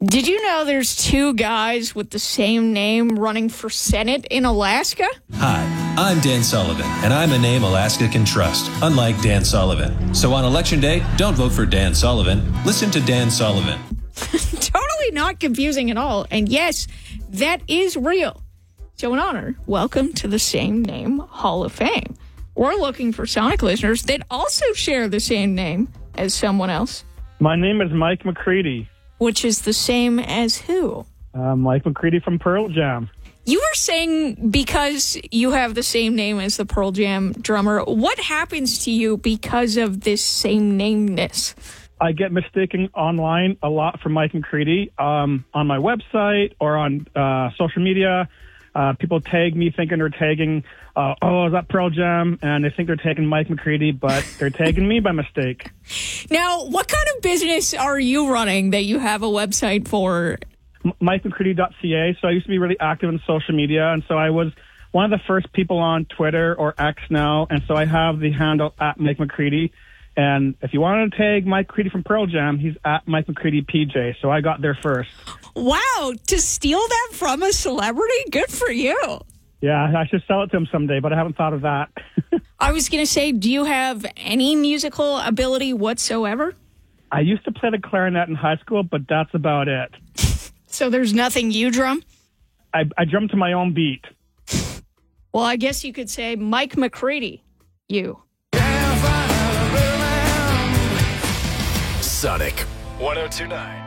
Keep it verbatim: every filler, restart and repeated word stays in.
Did you know there's two guys with the same name running for Senate in Alaska? Hi, I'm Dan Sullivan, and I'm a name Alaska can trust, unlike Dan Sullivan. So on Election Day, don't vote for Dan Sullivan. Listen to Dan Sullivan. Totally not confusing at all. And yes, that is real. So in honor, welcome to the Same Name Hall of Fame. We're looking for Sonic listeners that also share the same name as someone else. My name is Mike McCready. Which is the same as who? Uh, Mike McCready from Pearl Jam. You were saying because you have the same name as the Pearl Jam drummer, what happens to you because of this same nameness? I get mistaken online a lot for Mike McCready um, on my website or on uh, social media. Uh, people tag me thinking they're tagging, uh, oh, is that Pearl Jam? And they think they're tagging Mike McCready, but they're tagging me by mistake. Now, what kind of business are you running that you have a website for? M- Mike McCready dot C A. So I used to be really active in social media, and so I was one of the first people on Twitter or X now, and so I have the handle at Mike McCready. And if you want to tag Mike McCready from Pearl Jam, he's at Mike McCready P J. So I got there first. Wow, to steal that from a celebrity? Good for you. Yeah, I should sell it to him someday, but I haven't thought of that. I was going to say, do you have any musical ability whatsoever? I used to play the clarinet in high school, but that's about it. So there's nothing you drum? I, I drum to my own beat. Well, I guess you could say Mike McCready, you. Sonic one oh two point nine.